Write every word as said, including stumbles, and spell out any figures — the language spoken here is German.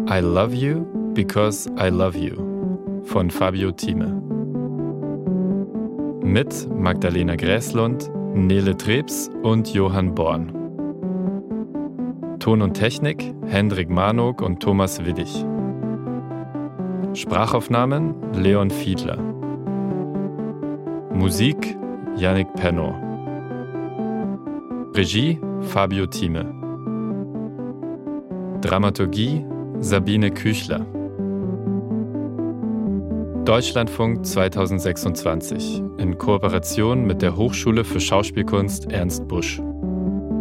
I Love You Because I Love You von Fabio Thieme. Mit Magdalena Gräslund, Nele Trebs und Johann Born. Ton und Technik Hendrik Marnock und Thomas Widdig. Sprachaufnahmen Leon Fiedler. Musik Yannick Pernod. Regie Fabio Thieme. Dramaturgie Sabine Küchler. Deutschlandfunk zweitausendsechsundzwanzig in Kooperation mit der Hochschule für Schauspielkunst Ernst Busch.